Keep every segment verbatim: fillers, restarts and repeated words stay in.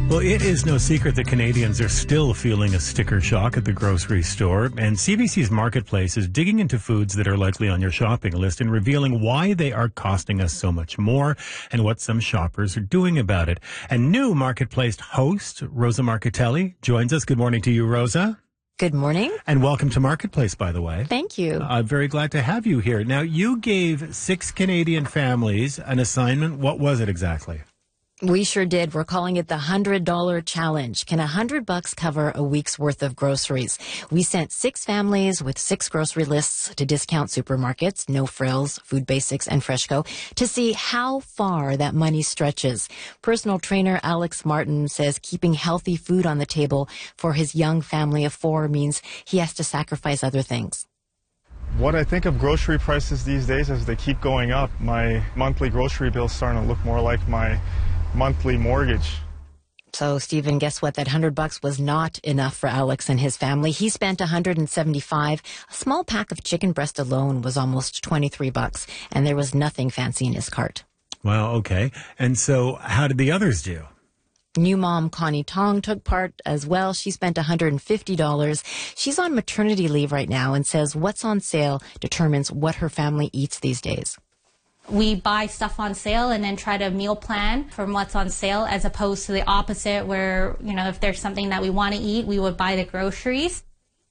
Well, it is no secret that Canadians are still feeling a sticker shock at the grocery store, and C B C's Marketplace is digging into foods that are likely on your shopping list and revealing why they are costing us so much more and what some shoppers are doing about it. And new Marketplace host, Rosa Marchitelli, joins us. Good morning to you, Rosa. Good morning. And welcome to Marketplace, by the way. Thank you. I'm very glad to have you here. Now, you gave six Canadian families an assignment. What was it exactly? We sure did. We're calling it the one hundred dollar challenge. Can one hundred bucks cover a week's worth of groceries? We sent six families with six grocery lists to discount supermarkets, No Frills, Food Basics, and Freshco to see how far that money stretches. Personal trainer Alex Martin says keeping healthy food on the table for his young family of four means he has to sacrifice other things. What I think of grocery prices these days is they keep going up. My monthly grocery bill is starting to look more like my monthly mortgage. So, Stephen, guess what? That one hundred bucks was not enough for Alex and his family. He spent one hundred seventy-five. A small pack of chicken breast alone was almost twenty-three bucks, and there was nothing fancy in his cart. Well, okay. And so how did the others do? New mom Connie Tong took part as well. She spent one hundred fifty dollars. She's on maternity leave right now and says what's on sale determines what her family eats these days. We buy stuff on sale and then try to meal plan from what's on sale, as opposed to the opposite where, you know, if there's something that we want to eat, we would buy the groceries.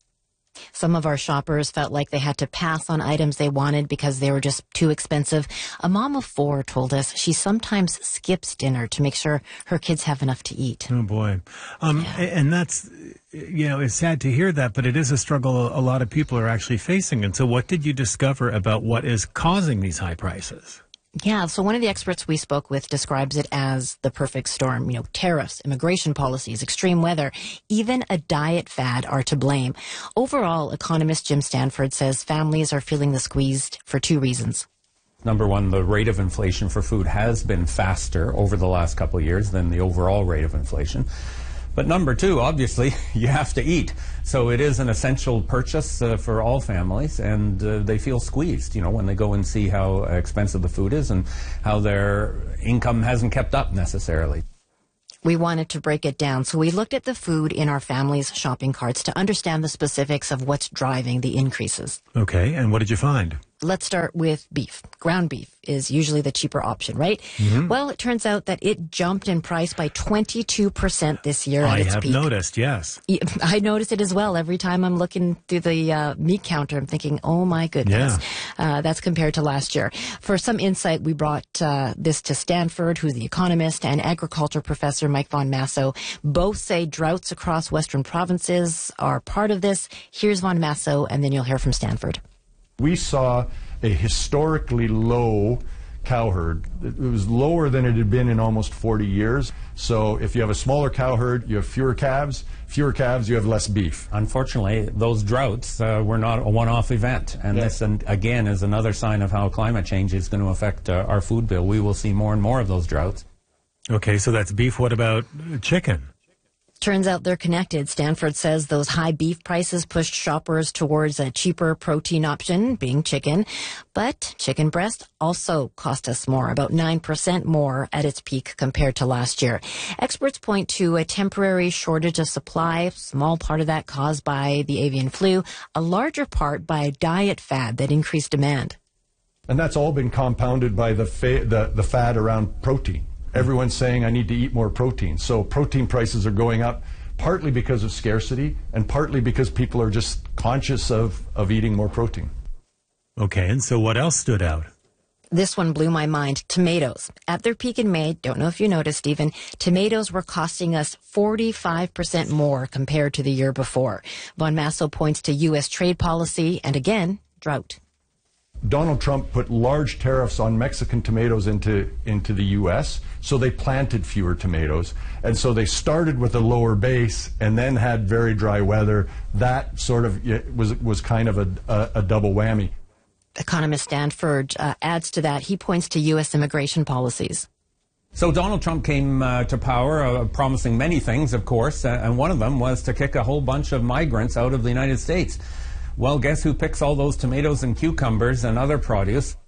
Some of our shoppers felt like they had to pass on items they wanted because they were just too expensive. A mom of four told us she sometimes skips dinner to make sure her kids have enough to eat. Oh, boy. Um, Yeah. And that's, you know, it's sad to hear that, but it is a struggle a lot of people are actually facing. And so what did you discover about what is causing these high prices? Yeah, so one of the experts we spoke with describes it as the perfect storm. You know, tariffs, immigration policies, extreme weather, even a diet fad are to blame. Overall, economist Jim Stanford says families are feeling the squeezed for two reasons. Number one, the rate of inflation for food has been faster over the last couple of years than the overall rate of inflation. But number two, obviously, you have to eat. So it is an essential purchase uh, for all families, and uh, they feel squeezed, you know, when they go and see how expensive the food is and how their income hasn't kept up necessarily. We wanted to break it down, so we looked at the food in our family's shopping carts to understand the specifics of what's driving the increases. Okay, and what did you find? Let's start with beef. Ground beef is usually the cheaper option, right? Mm-hmm. Well, it turns out that it jumped in price by twenty-two percent this year at I its have peak. noticed, yes. I noticed it as well. Every time I'm looking through the uh, meat counter, I'm thinking, oh my goodness. Yeah. Uh, that's compared to last year. For some insight, we brought uh, this to Stanford, who's the economist, and agriculture professor Mike Von Masso. Both say droughts across Western provinces are part of this. Here's Von Masso, and then you'll hear from Stanford. We saw a historically low cow herd. It was lower than it had been in almost forty years. So if you have a smaller cow herd, you have fewer calves. Fewer calves, you have less beef. Unfortunately, those droughts uh, were not a one-off event. And yeah. this, and again, is another sign of how climate change is going to affect uh, our food bill. We will see more and more of those droughts. Okay, so that's beef. What about chicken? Turns out they're connected. Stanford says those high beef prices pushed shoppers towards a cheaper protein option, being chicken. But chicken breast also cost us more, about nine percent more at its peak compared to last year. Experts point to a temporary shortage of supply, small part of that caused by the avian flu, a larger part by a diet fad that increased demand. And that's all been compounded by the, fa- the, the fad around protein. Everyone's saying, I need to eat more protein. So protein prices are going up partly because of scarcity and partly because people are just conscious of, of eating more protein. Okay, and so what else stood out? This one blew my mind. Tomatoes. At their peak in May, don't know if you noticed, Stephen, tomatoes were costing us forty-five percent more compared to the year before. Von Masso points to U S trade policy and, again, drought. Donald Trump put large tariffs on Mexican tomatoes into, into the U S, so they planted fewer tomatoes. And so they started with a lower base and then had very dry weather. That sort of was, was kind of a, a, a double whammy. Economist Stanford uh, adds to that. He points to U S immigration policies. So Donald Trump came uh, to power uh, promising many things, of course, uh, and one of them was to kick a whole bunch of migrants out of the United States. Well, guess who picks all those tomatoes and cucumbers and other produce?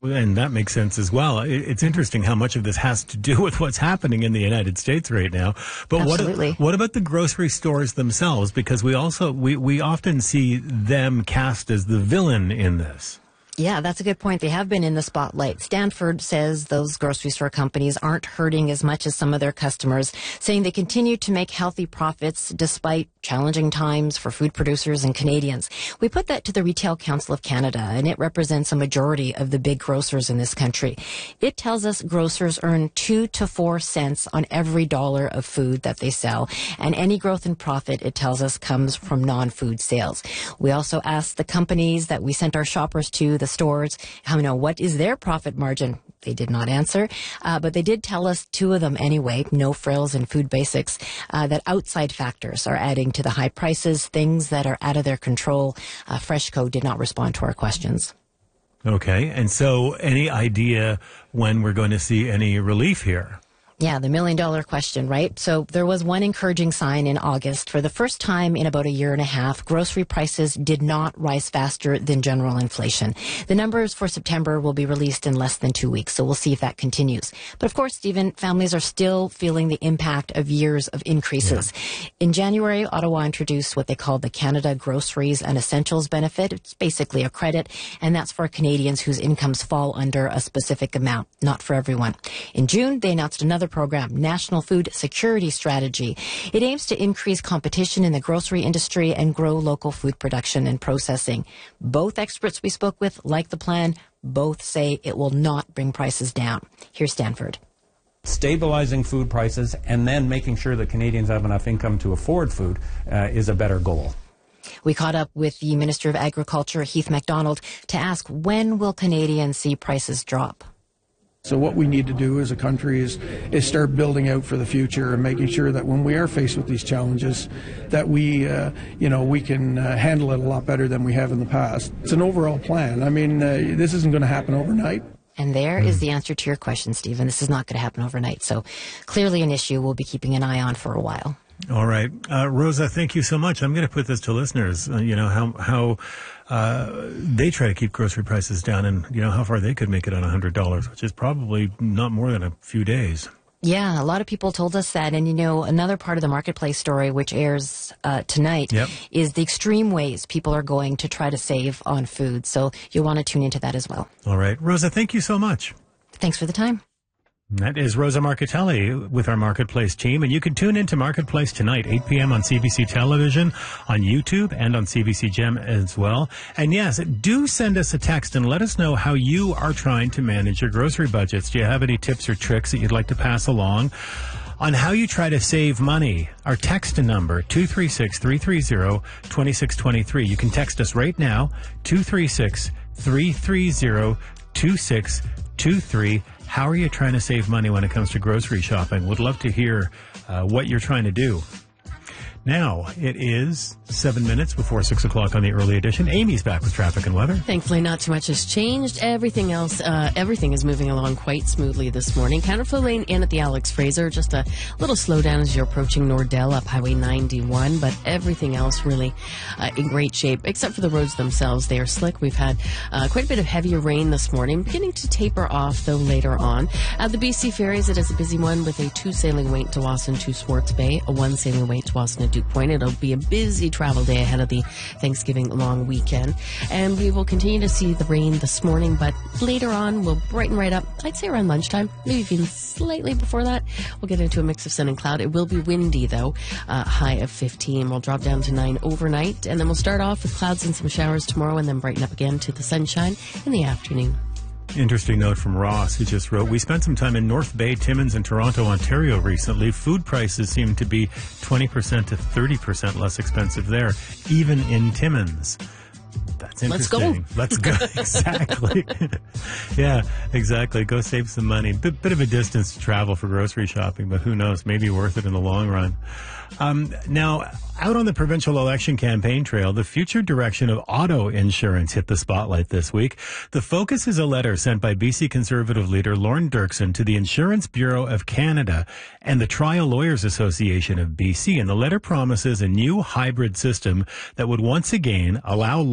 And that makes sense as well. It's interesting how much of this has to do with what's happening in the United States right now. But Absolutely. what what about the grocery stores themselves? Because we also we, we often see them cast as the villain in this. Yeah, that's a good point. They have been in the spotlight. Stanford says those grocery store companies aren't hurting as much as some of their customers, saying they continue to make healthy profits despite challenging times for food producers and Canadians. We put that to the Retail Council of Canada, and it represents a majority of the big grocers in this country. It tells us grocers earn two to four cents on every dollar of food that they sell, and any growth in profit, it tells us, comes from non-food sales. We also asked the companies that we sent our shoppers to, the stores, how you know what is their profit margin. They did not answer, uh, but they did tell us, two of them anyway, No Frills and Food Basics, uh, that outside factors are adding to the high prices, things that are out of their control. Uh, Freshco did not respond to our questions. Okay, and so any idea when we're going to see any relief here? Yeah, the million dollar question, right? So there was one encouraging sign in August. For the first time in about a year and a half, grocery prices did not rise faster than general inflation. The numbers for September will be released in less than two weeks, so we'll see if that continues. But of course, Stephen, families are still feeling the impact of years of increases. Yeah. In January, Ottawa introduced what they called the Canada Groceries and Essentials Benefit. It's basically a credit, and that's for Canadians whose incomes fall under a specific amount, not for everyone. In June, they announced another program, National Food Security Strategy. It aims to increase competition in the grocery industry and grow local food production and processing. Both experts we spoke with like the plan. Both say it will not bring prices down. Here's Stanford. Stabilizing food prices and then making sure that Canadians have enough income to afford food uh, is a better goal. We caught up with the Minister of Agriculture, Heath MacDonald, to ask when will Canadians see prices drop? So what we need to do as a country is is start building out for the future and making sure that when we are faced with these challenges, that we, uh, you know, we can uh, handle it a lot better than we have in the past. It's an overall plan. I mean, uh, this isn't going to happen overnight. And there is the answer to your question, Stephen. This is not going to happen overnight. So clearly an issue we'll be keeping an eye on for a while. All right. Uh, Rosa, thank you so much. I'm going to put this to listeners, uh, you know, how how uh, they try to keep grocery prices down and, you know, how far they could make it on one hundred dollars, which is probably not more than a few days. Yeah, a lot of people told us that. And, you know, another part of the Marketplace story, which airs uh, tonight, yep. is the extreme ways people are going to try to save on food. So you'll want to tune into that as well. All right. Rosa, thank you so much. Thanks for the time. That is Rosa Marchitelli with our Marketplace team, and you can tune into Marketplace tonight, eight p.m. on C B C Television, on YouTube, and on C B C Gem as well. And yes, do send us a text and let us know how you are trying to manage your grocery budgets. Do you have any tips or tricks that you'd like to pass along on how you try to save money? Our text number, two three six, three three zero, two six two three. You can text us right now, two three six, three three zero, two six two three. How are you trying to save money when it comes to grocery shopping? Would love to hear uh, what you're trying to do. Now, it is seven minutes before six o'clock on the early edition. Amy's back with traffic and weather. Thankfully, not too much has changed. Everything else, uh, everything is moving along quite smoothly this morning. Counterflow Lane in at the Alex Fraser. Just a little slowdown as you're approaching Nordell up Highway ninety-one, but everything else really uh, in great shape, except for the roads themselves. They are slick. We've had uh, quite a bit of heavier rain this morning, beginning to taper off, though, later on. At the B C Ferries, it is a busy one with a two sailing weight to Wasson to Swartz Bay, a one sailing weight to Wasson to Duke Point. It'll be a busy travel day ahead of the Thanksgiving long weekend. And we will continue to see the rain this morning, but later on we'll brighten right up, I'd say around lunchtime, maybe even slightly before that. We'll get into a mix of sun and cloud. It will be windy, though, uh, high of fifteen. We'll drop down to nine overnight, and then we'll start off with clouds and some showers tomorrow, and then brighten up again to the sunshine in the afternoon. Interesting note from Ross, who just wrote, we spent some time in North Bay, Timmins, and Toronto, Ontario recently. Food prices seem to be twenty percent to thirty percent less expensive there, even in Timmins. That's interesting. Let's go. Let's go. Exactly. Yeah, exactly. Go save some money. Bit, bit of a distance to travel for grocery shopping, but who knows? Maybe worth it in the long run. Um, now, out on the provincial election campaign trail, the future direction of auto insurance hit the spotlight this week. The focus is a letter sent by B C Conservative leader Lorne Dirksen to the Insurance Bureau of Canada and the Trial Lawyers Association of B C. And the letter promises a new hybrid system that would once again allow lawsuits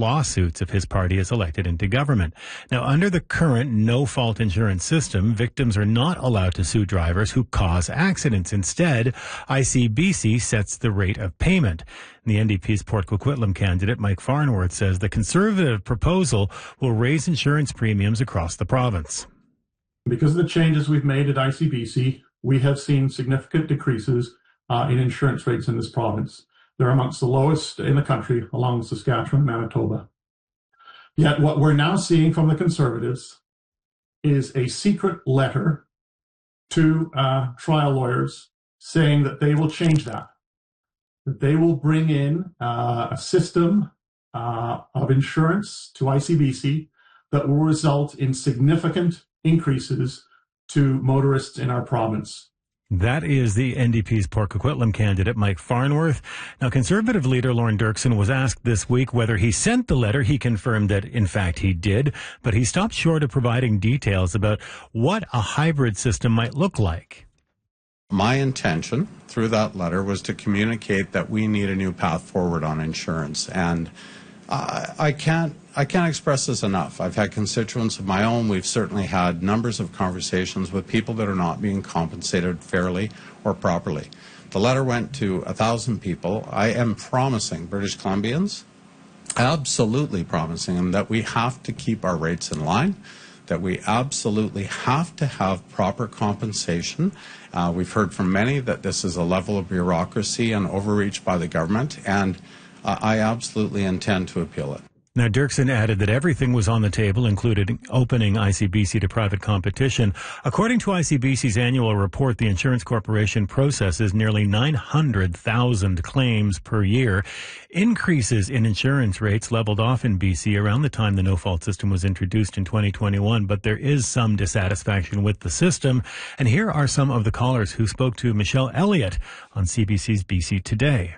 lawsuits if his party is elected into government. Now, under the current no-fault insurance system, victims are not allowed to sue drivers who cause accidents. Instead, I C B C sets the rate of payment. The N D P's Port Coquitlam candidate, Mike Farnworth, says the Conservative proposal will raise insurance premiums across the province. Because of the changes we've made at I C B C, we have seen significant decreases uh, in insurance rates in this province. They're amongst the lowest in the country, along with Saskatchewan and Manitoba. Yet what we're now seeing from the Conservatives is a secret letter to uh, trial lawyers saying that they will change that, that they will bring in uh, a system uh, of insurance to I C B C that will result in significant increases to motorists in our province. That is the N D P's Port Coquitlam candidate, Mike Farnworth. Now, Conservative leader Lorne Dirksen was asked this week whether he sent the letter. He confirmed that, in fact, he did, but he stopped short of providing details about what a hybrid system might look like. My intention through that letter was to communicate that we need a new path forward on insurance. And uh, I can't I can't express this enough. I've had constituents of my own. We've certainly had numbers of conversations with people that are not being compensated fairly or properly. The letter went to a thousand people. I am promising British Columbians, absolutely promising them, that we have to keep our rates in line, that we absolutely have to have proper compensation. Uh, we've heard from many that this is a level of bureaucracy and overreach by the government, and uh, I absolutely intend to appeal it. Now, Dirksen added that everything was on the table, including opening I C B C to private competition. According to I C B C's annual report, the Insurance Corporation processes nearly nine hundred thousand claims per year. Increases in insurance rates leveled off in B C around the time the no-fault system was introduced in twenty twenty-one, but there is some dissatisfaction with the system. And here are some of the callers who spoke to Michelle Elliott on C B C's B C Today.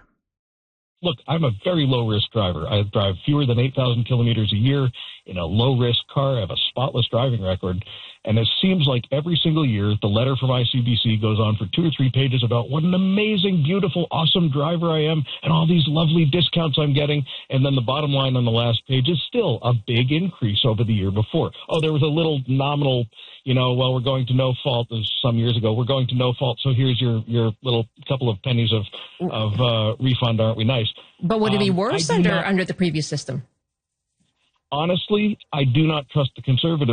Look, I'm a very low-risk driver. I drive fewer than eight thousand kilometers a year in a low-risk car. I have a spotless driving record. And it seems like every single year, the letter from I C B C goes on for two or three pages about what an amazing, beautiful, awesome driver I am and all these lovely discounts I'm getting. And then the bottom line on the last page is still a big increase over the year before. Oh, there was a little nominal, you know, well, we're going to no fault some years ago. We're going to no fault. So here's your, your little couple of pennies of, of uh, refund. Aren't we nice? But would it be Um, worse I do under not- under the previous system? Honestly, I do not trust the Conservatives